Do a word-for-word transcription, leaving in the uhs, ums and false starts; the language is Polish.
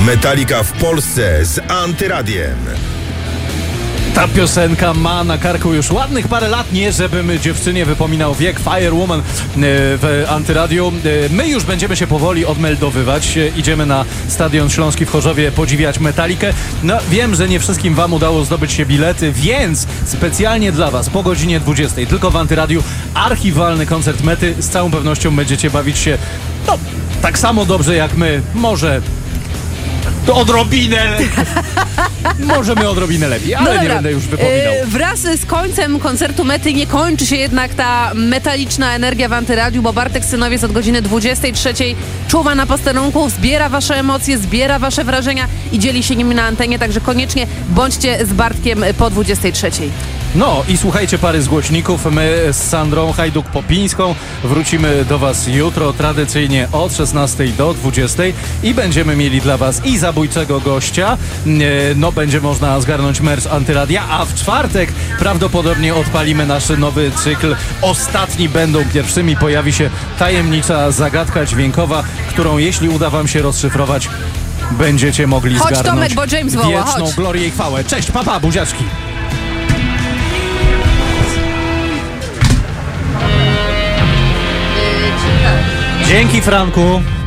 Metallica w Polsce z Antyradiem. Ta piosenka ma na karku już ładnych parę lat, nie żebym dziewczynie wypominał wiek. Firewoman w Antyradiu. My już będziemy się powoli odmeldowywać. Idziemy na Stadion Śląski w Chorzowie podziwiać Metallicę. No wiem, że nie wszystkim wam udało zdobyć się bilety, więc specjalnie dla was po godzinie dwudziestej tylko w Antyradiu archiwalny koncert Mety. Z całą pewnością będziecie bawić się no, tak samo dobrze jak my. Może to odrobinę. Możemy odrobinę lepiej, ale Dobra. nie będę już wypominał. Yy, wraz z końcem koncertu Mety nie kończy się jednak ta metaliczna energia w Antyradiu, bo Bartek Synowiec od godziny dwudziestej trzeciej czuwa na posterunku, zbiera wasze emocje, zbiera wasze wrażenia i dzieli się nimi na antenie, także koniecznie bądźcie z Bartkiem po dwudziestej trzeciej. No i słuchajcie pary z głośników. My z Sandrą Hajduk-Popińską wrócimy do was jutro tradycyjnie od szesnastej do dwudziestej i będziemy mieli dla was i zabójczego gościa. No będzie można zgarnąć merch Antyradia, a w czwartek prawdopodobnie odpalimy nasz nowy cykl. Ostatni będą pierwszymi. Pojawi się tajemnicza zagadka dźwiękowa, którą jeśli uda wam się rozszyfrować, będziecie mogli Chodź, zgarnąć Tomek, bo James woła, wieczną chodź. glorię i chwałę. Cześć, papa, buziaczki. Dzięki, Franku.